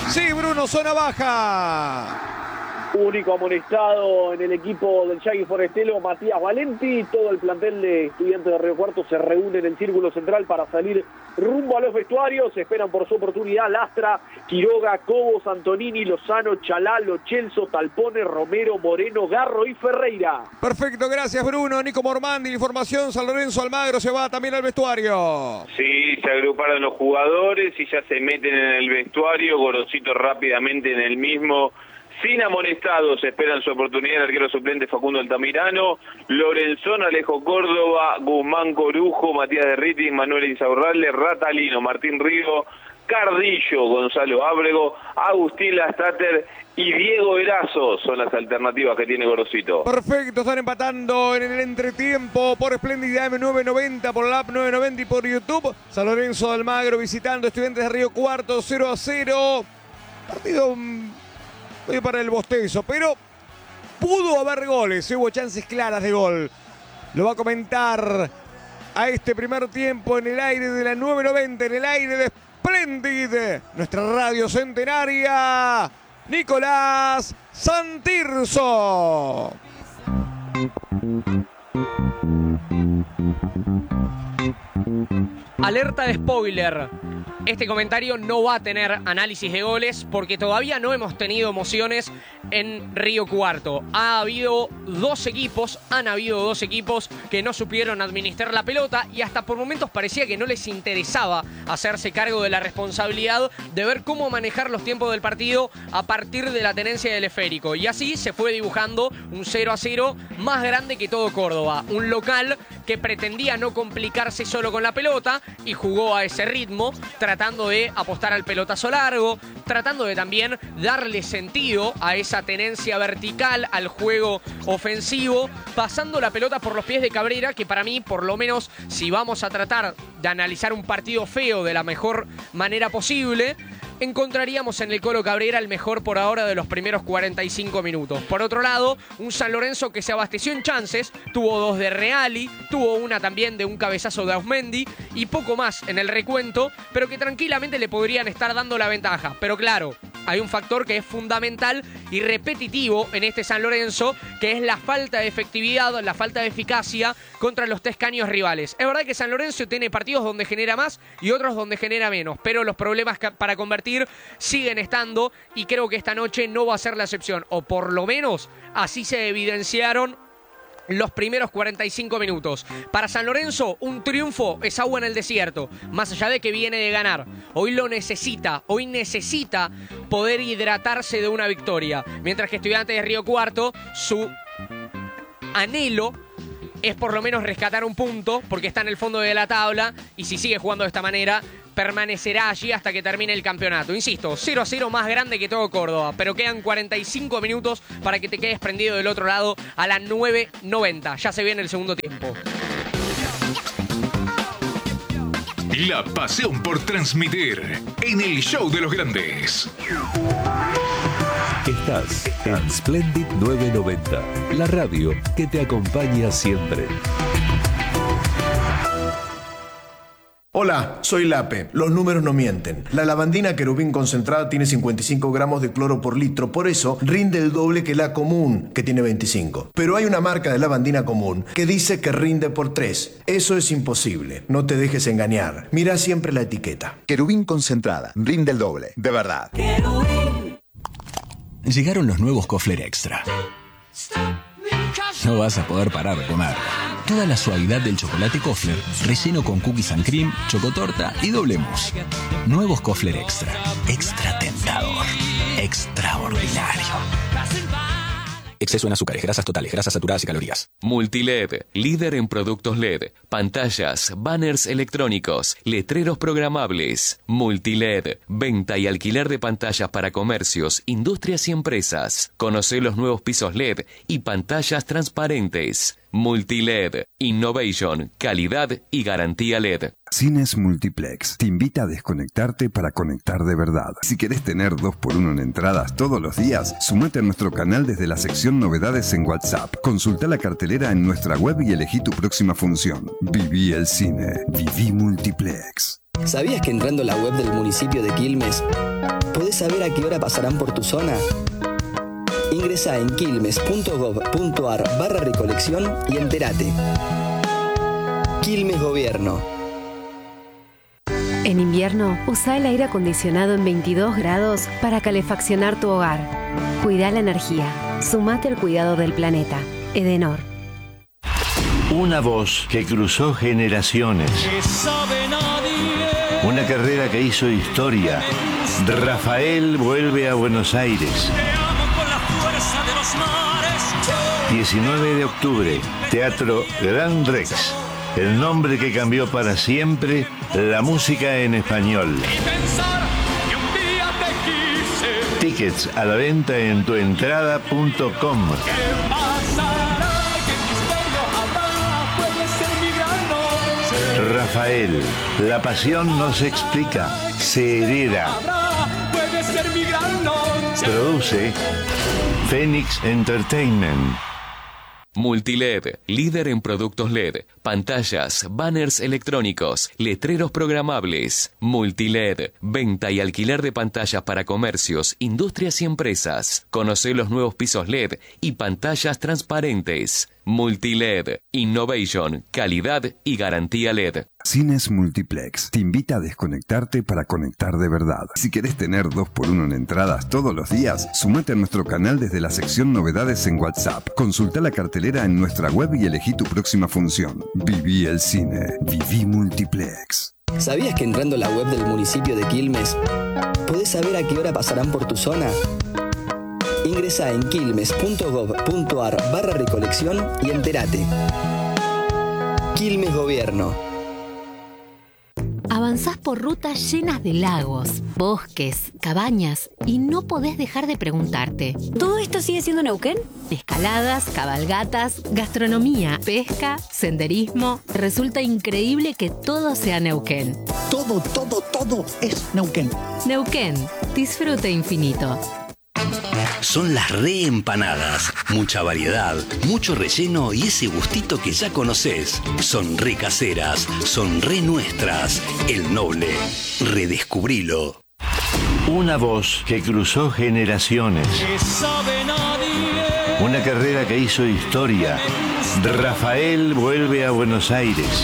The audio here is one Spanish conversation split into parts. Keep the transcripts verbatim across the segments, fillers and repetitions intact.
Sí, Bruno, zona baja. Único amonestado en el equipo del Yagui Forestelo, Matías Valenti. Todo el plantel de Estudiantes de Río Cuarto se reúne en el círculo central para salir rumbo a los vestuarios. Esperan por su oportunidad Lastra, Quiroga, Cobos, Antonini, Lozano, Chalá, Lo Celso, Talpone, Romero, Moreno, Garro y Ferreira. Perfecto, gracias Bruno. Nico Mormandi, información. San Lorenzo Almagro se va también al vestuario. Sí, se agruparon los jugadores y ya se meten en el vestuario. Gorosito rápidamente en el mismo. Sin amonestados, esperan su oportunidad el arquero suplente Facundo Altamirano, Lorenzón, Alejo Córdoba, Guzmán Corujo, Matías Derritis, Manuel Insaurralde, Ratalino, Martín Río, Cardillo, Gonzalo Ábrego, Agustín Lastater y Diego Erazo son las alternativas que tiene Gorosito. Perfecto, están empatando en el entretiempo por Splendid M nueve noventa, por la app nueve noventa y por YouTube. San Lorenzo de Almagro visitando Estudiantes de Río Cuarto, cero a cero. Partido Voy para el bostezo, pero pudo haber goles, hubo chances claras de gol. Lo va a comentar a este primer tiempo en el aire de la nueve noventa, en el aire de Splendid, nuestra radio centenaria, Nicolás Santirso. Alerta de spoiler. Este comentario no va a tener análisis de goles porque todavía no hemos tenido emociones en Río Cuarto. Ha habido dos equipos, han habido dos equipos que no supieron administrar la pelota y hasta por momentos parecía que no les interesaba hacerse cargo de la responsabilidad de ver cómo manejar los tiempos del partido a partir de la tenencia del esférico. Y así se fue dibujando un cero a cero más grande que todo Córdoba. Un local que pretendía no complicarse solo con la pelota y jugó a ese ritmo, tratando de apostar al pelotazo largo, tratando de también darle sentido a esa tenencia vertical, al juego ofensivo, pasando la pelota por los pies de Cabrera, que para mí, por lo menos, si vamos a tratar de analizar un partido feo de la mejor manera posible, encontraríamos en el Colo Cabrera el mejor por ahora de los primeros cuarenta y cinco minutos. Por otro lado, un San Lorenzo que se abasteció en chances, tuvo dos de Reali, tuvo una también de un cabezazo de Ausmendi y poco más en el recuento, pero que tranquilamente le podrían estar dando la ventaja. Pero claro, hay un factor que es fundamental y repetitivo en este San Lorenzo, que es la falta de efectividad, la falta de eficacia contra los tres caños rivales. Es verdad que San Lorenzo tiene partidos donde genera más y otros donde genera menos, pero los problemas para convertir siguen estando y creo que esta noche no va a ser la excepción, o por lo menos así se evidenciaron los primeros cuarenta y cinco minutos. Para San Lorenzo, un triunfo es agua en el desierto, más allá de que viene de ganar. Hoy lo necesita, hoy necesita poder hidratarse de una victoria. Mientras que Estudiantes de Río Cuarto, su anhelo es por lo menos rescatar un punto, porque está en el fondo de la tabla, y si sigue jugando de esta manera, permanecerá allí hasta que termine el campeonato. Insisto, cero a cero más grande que todo Córdoba, pero quedan cuarenta y cinco minutos para que te quedes prendido del otro lado a las nueve noventa. Ya se viene el segundo tiempo. La pasión por transmitir en el show de los grandes. Estás en Splendid nueve noventa, la radio que te acompaña siempre. Hola, soy Lape. Los números no mienten. La lavandina querubín concentrada tiene cincuenta y cinco gramos de cloro por litro, por eso rinde el doble que la común, que tiene veinticinco. Pero hay una marca de lavandina común que dice que rinde por tres. Eso es imposible. No te dejes engañar. Mira siempre la etiqueta. Querubín concentrada. Rinde el doble. De verdad. Querubín. Llegaron los nuevos Kofler Extra. No vas a poder parar de comer. Toda la suavidad del chocolate Kofler, relleno con cookies and cream, chocotorta y doble mousse. Nuevos Kofler Extra. Extra tentador. Extraordinario. Exceso en azúcares, grasas totales, grasas saturadas y calorías. Multiled, líder en productos L E D, pantallas, banners electrónicos, letreros programables. Multiled, venta y alquiler de pantallas para comercios, industrias y empresas. Conoce los nuevos pisos L E D y pantallas transparentes. Multiled, Innovation, calidad y garantía L E D. Cines Multiplex te invita a desconectarte para conectar de verdad. Si querés tener dos por uno en entradas todos los días, sumate a nuestro canal desde la sección Novedades en WhatsApp. Consulta la cartelera en nuestra web y elegí tu próxima función. Viví el cine. Viví Multiplex. ¿Sabías que entrando a la web del municipio de Quilmes podés saber a qué hora pasarán por tu zona? Ingresa en quilmes.gov.ar barra recolección y entérate. Quilmes Gobierno. En invierno, usa el aire acondicionado en veintidós grados para calefaccionar tu hogar. Cuida la energía. Sumate al cuidado del planeta. Edenor. Una voz que cruzó generaciones. Una carrera que hizo historia. Rafael vuelve a Buenos Aires. diecinueve de octubre, Teatro Gran Rex. El nombre que cambió para siempre la música en español. Tickets a la venta en tuentrada punto com. Rafael, la pasión no se explica, se hereda. Produce Phoenix Entertainment. Multiled, líder en productos L E D, pantallas, banners electrónicos, letreros programables. Multiled, venta y alquiler de pantallas para comercios, industrias y empresas. Conoce los nuevos pisos L E D y pantallas transparentes. Multiled, Innovation, calidad y garantía L E D. Cines Multiplex te invita a desconectarte para conectar de verdad. Si querés tener dos por uno en entradas todos los días, sumate a nuestro canal desde la sección Novedades en WhatsApp. Consulta la cartelera en nuestra web y elegí tu próxima función. Viví el cine. Viví Multiplex. ¿Sabías que entrando a la web del municipio de Quilmes podés saber a qué hora pasarán por tu zona? Ingresa en quilmes.gov.ar barra recolección y entérate. Quilmes Gobierno. Avanzás por rutas llenas de lagos, bosques, cabañas y no podés dejar de preguntarte: ¿todo esto sigue siendo Neuquén? Escaladas, cabalgatas, gastronomía, pesca, senderismo. Resulta increíble que todo sea Neuquén. Todo, todo, todo es Neuquén. Neuquén, disfrute infinito. Son las reempanadas. Mucha variedad, mucho relleno y ese gustito que ya conoces. Son re caseras, son re nuestras. El Noble. Redescubrilo. Una voz que cruzó generaciones. Una carrera que hizo historia. Rafael vuelve a Buenos Aires.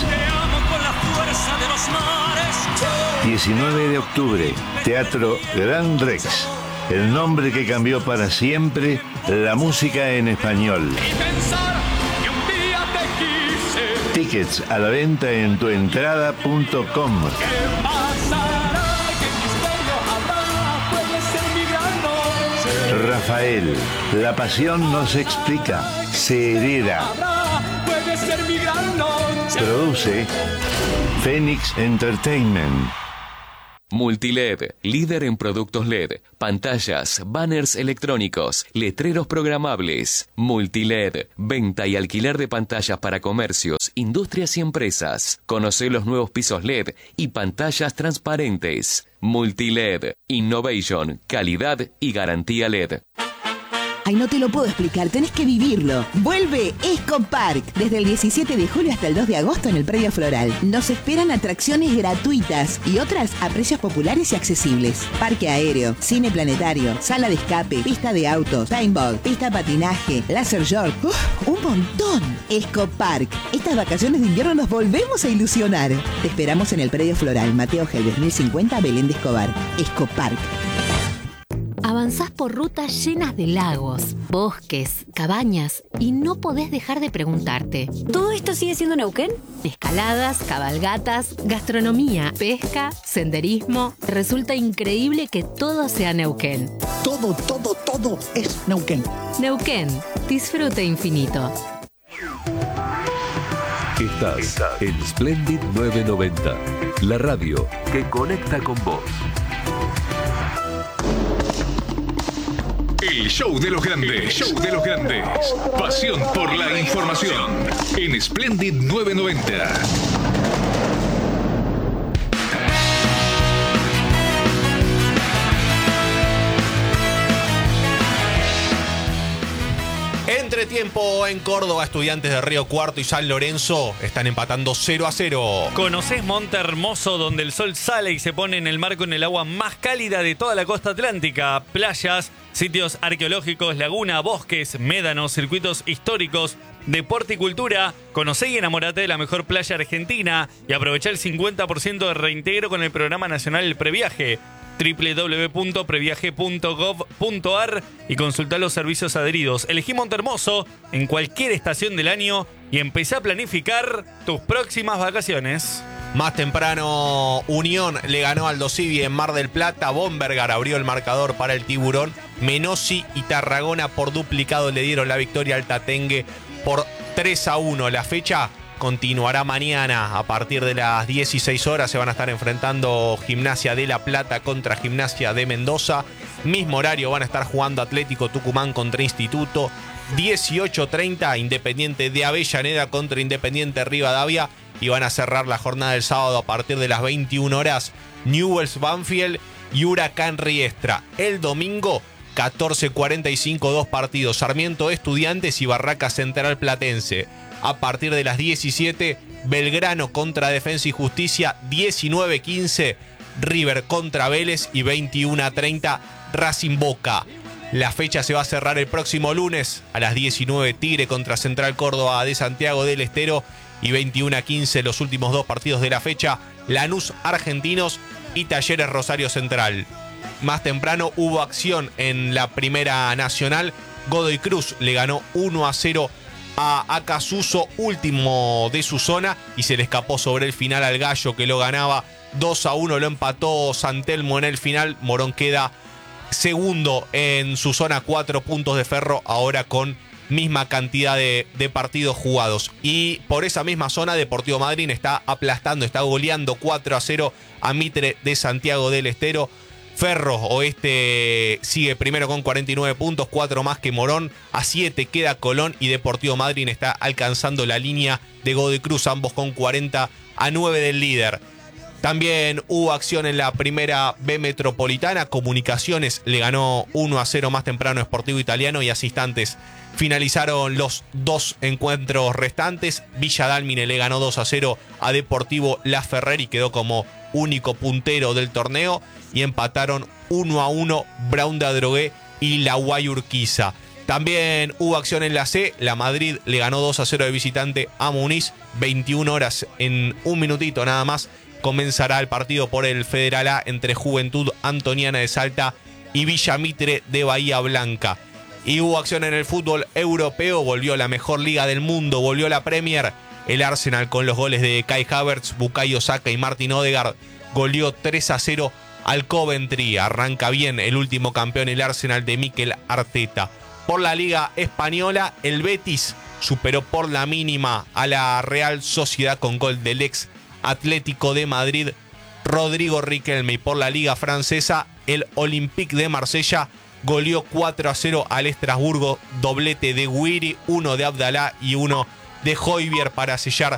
diecinueve de octubre, Teatro Gran Rex. El nombre que cambió para siempre la música en español. Tickets a la venta en tuentrada punto com. Rafael, la pasión no se explica, se hereda. Produce Phoenix Entertainment. Multiled, líder en productos L E D, pantallas, banners electrónicos, letreros programables. Multiled, venta y alquiler de pantallas para comercios, industrias y empresas. Conoce los nuevos pisos L E D y pantallas transparentes. Multiled, Innovation, calidad y garantía L E D. Ay, no te lo puedo explicar, tenés que vivirlo. Vuelve Escopark desde el diecisiete de julio hasta el dos de agosto en el Predio Floral. Nos esperan atracciones gratuitas y otras a precios populares y accesibles. Parque aéreo, cine planetario, sala de escape, pista de autos, paintball, pista de patinaje, laser short. ¡Uf! ¡Un montón! Escopark. Estas vacaciones de invierno nos volvemos a ilusionar. Te esperamos en el Predio Floral, Mateo Gelbes mil cincuenta, Belén de Escobar. Escopark. Avanzás por rutas llenas de lagos, bosques, cabañas y no podés dejar de preguntarte: ¿todo esto sigue siendo Neuquén? Escaladas, cabalgatas, gastronomía, pesca, senderismo. Resulta increíble que todo sea Neuquén. Todo, todo, todo es Neuquén. Neuquén, disfrute infinito. Estás en Splendid novecientos noventa, la radio que conecta con vos. El show de los grandes. El show de los grandes. Pasión por la información. En Splendid nueve noventa. Entretiempo en Córdoba, Estudiantes de Río Cuarto y San Lorenzo están empatando cero a cero. ¿Conocés Monte Hermoso, donde el sol sale y se pone en el mar con el agua más cálida de toda la costa atlántica? Playas, sitios arqueológicos, laguna, bosques, médanos, circuitos históricos, deporte y cultura. Conocé y enamorate de la mejor playa argentina y aprovecha el cincuenta por ciento de reintegro con el programa nacional El Previaje. doble u doble u doble u punto previaje punto gov punto ar y consulta los servicios adheridos. Elegí Montehermoso en cualquier estación del año y empecé a planificar tus próximas vacaciones. Más temprano, Unión le ganó al Dosivi en Mar del Plata. Bombergar abrió el marcador para el Tiburón. Menossi y Tarragona por duplicado le dieron la victoria al Tatengue por tres a uno. La fecha continuará mañana a partir de las dieciséis horas. Se van a estar enfrentando Gimnasia de La Plata contra Gimnasia de Mendoza. Mismo horario van a estar jugando Atlético Tucumán contra Instituto. dieciocho treinta Independiente de Avellaneda contra Independiente Rivadavia. Y van a cerrar la jornada del sábado a partir de las veintiuna horas. Newell's Banfield y Huracán Riestra. El domingo, catorce cuarenta y cinco, dos partidos. Sarmiento Estudiantes y Barraca Central Platense. A partir de las diecisiete, Belgrano contra Defensa y Justicia. diecinueve quince, River contra Vélez. Y veintiuna treinta, Racing Boca. La fecha se va a cerrar el próximo lunes a las diecinueve, Tigre contra Central Córdoba de Santiago del Estero. Y veintiuna quince, los últimos dos partidos de la fecha, Lanús Argentinos y Talleres Rosario Central. Más temprano hubo acción en la Primera Nacional. Godoy Cruz le ganó uno a cero a Acasuso, último de su zona, y se le escapó sobre el final al Gallo, que lo ganaba dos a uno. Lo empató San Telmo en el final. Morón queda segundo en su zona, cuatro puntos de Ferro, ahora con misma cantidad de, de partidos jugados. Y por esa misma zona, Deportivo Madryn está aplastando, está goleando cuatro a cero a Mitre de Santiago del Estero. Ferro Oeste sigue primero con cuarenta y nueve puntos, cuatro más que Morón. A siete queda Colón y Deportivo Madryn está alcanzando la línea de Godoy Cruz, ambos con cuarenta a nueve del líder. También hubo acción en la Primera B Metropolitana. Comunicaciones le ganó uno a cero más temprano a Sportivo Italiano y Asistentes. Finalizaron los dos encuentros restantes. Villa Dálmine le ganó dos a cero a Deportivo La Ferrer y quedó como único puntero del torneo. Y empataron uno a uno Brown de Adrogué y La Guayurquiza. También hubo acción en la C. La Madrid le ganó dos a cero de visitante a Muniz. veintiuna horas, en un minutito nada más, comenzará el partido por el Federal A entre Juventud Antoniana de Salta y Villa Mitre de Bahía Blanca. Y hubo acción en el fútbol europeo. Volvió la mejor liga del mundo, volvió la Premier. El Arsenal, con los goles de Kai Havertz, Bukayo Saka y Martin Odegaard, goleó tres a cero al Coventry. Arranca bien el último campeón, el Arsenal de Mikel Arteta. Por la Liga Española, el Betis superó por la mínima a la Real Sociedad con gol del ex Atlético de Madrid, Rodrigo Riquelme. Y por la Liga Francesa, el Olympique de Marsella goleó cuatro a cero al Estrasburgo, doblete de Guiri, uno de Abdalá y uno de Højbjerg para sellar